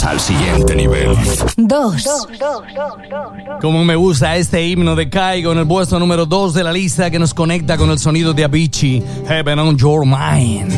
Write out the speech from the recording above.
al siguiente nivel. 2. Como me gusta este himno de Kygo en el puesto número 2 de la lista, que nos conecta con el sonido de Avicii, Heaven on Your Mind.